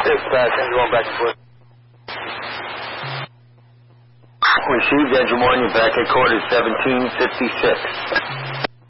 Send you one back and forth. Received, Edgemore, you're back at quarters 1756.